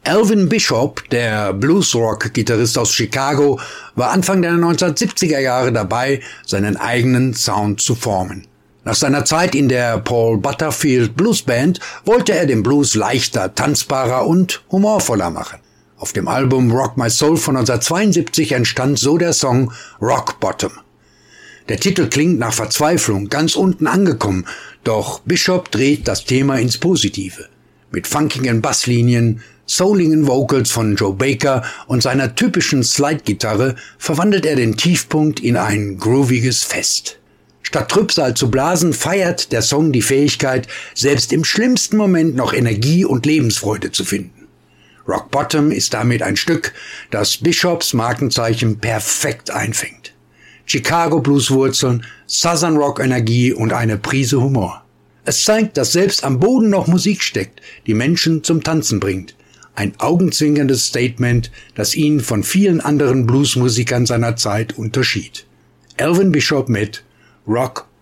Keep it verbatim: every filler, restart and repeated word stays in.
Elvin Bishop, der Bluesrock-Gitarrist aus Chicago, war Anfang der neunzehnhundertsiebziger Jahre dabei, seinen eigenen Sound zu formen. Nach seiner Zeit in der Paul Butterfield Blues Band wollte er den Blues leichter, tanzbarer und humorvoller machen. Auf dem Album Rock My Soul von neunzehnhundertzweiundsiebzig entstand so der Song Rock Bottom. Der Titel klingt nach Verzweiflung, ganz unten angekommen, doch Bishop dreht das Thema ins Positive. Mit funkigen Basslinien, souligen Vocals von Joe Baker und seiner typischen Slide-Gitarre verwandelt er den Tiefpunkt in ein grooviges Fest. Statt Trübsal zu blasen, feiert der Song die Fähigkeit, selbst im schlimmsten Moment noch Energie und Lebensfreude zu finden. Rock Bottom ist damit ein Stück, das Bishops Markenzeichen perfekt einfängt. Chicago Blues Wurzeln, Southern Rock Energie und eine Prise Humor. Es zeigt, dass selbst am Boden noch Musik steckt, die Menschen zum Tanzen bringt. Ein augenzwinkerndes Statement, das ihn von vielen anderen Bluesmusikern seiner Zeit unterschied. Elvin Bishop mit Rock